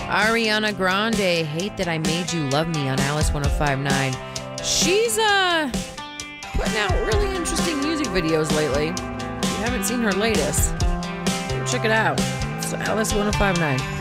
Ariana Grande, Hate That I Made You Love Me on Alice 1059. She's putting out really interesting music videos lately. If you haven't seen her latest, go check it out. It's Alice 1059.